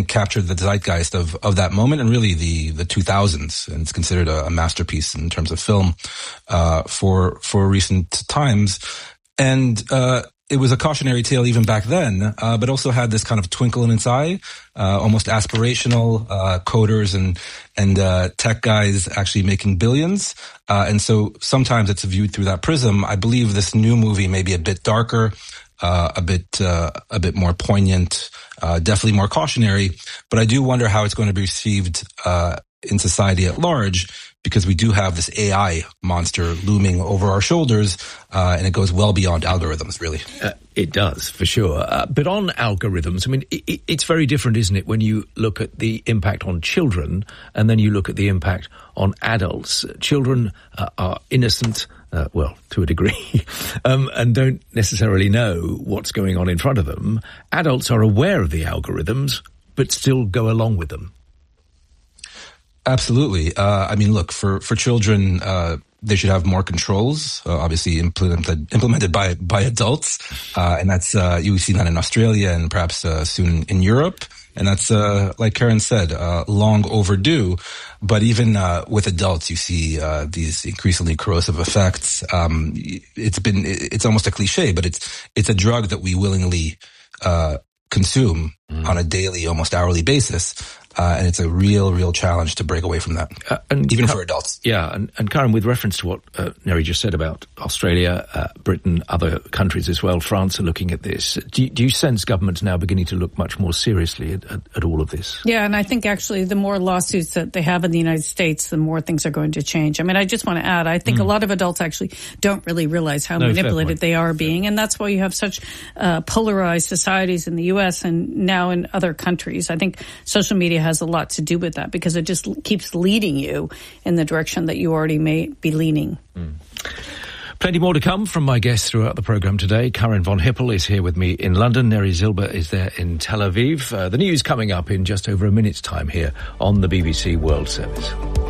think, captured the zeitgeist of that moment and really the 2000s. And it's considered a masterpiece in terms of film, for recent times. And, it was a cautionary tale even back then, but also had this kind of twinkle in its eye, almost aspirational, coders and tech guys actually making billions. And so sometimes it's viewed through that prism. I believe this new movie may be a bit darker, a bit more poignant, definitely more cautionary, but I do wonder how it's going to be received, in society at large, because we do have this AI monster looming over our shoulders, and it goes well beyond algorithms, really. It does, for sure. But on algorithms, I mean, it's very different, isn't it, when you look at the impact on children and then you look at the impact on adults. Children are innocent, well, to a degree, and don't necessarily know what's going on in front of them. Adults are aware of the algorithms, but still go along with them. Absolutely. I mean, look, for children, they should have more controls, obviously implemented by adults. And that's, you've seen that in Australia and perhaps, soon in Europe. And that's, like Karen said, long overdue. But even, with adults, you see, these increasingly corrosive effects. It's almost a cliche, but it's a drug that we willingly, consume on a daily, almost hourly basis. And it's a real challenge to break away from that, even for adults. Yeah, and Karen, with reference to what Neri just said about Australia, Britain, other countries as well, France are looking at this. Do you sense governments now beginning to look much more seriously at all of this? Yeah, and I think actually the more lawsuits that they have in the United States, the more things are going to change. I mean, I just want to add, I think a lot of adults actually don't really realize how manipulated they are being, and that's why you have such polarized societies in the U.S. and now in other countries. I think social media has a lot to do with that because it just keeps leading you in the direction that you already may be leaning. Plenty more to come from my guests throughout the programme today. Karin von Hippel is here with me in London. Neri Zilber is there in Tel Aviv. The news coming up in just over a minute's time here on the BBC World Service.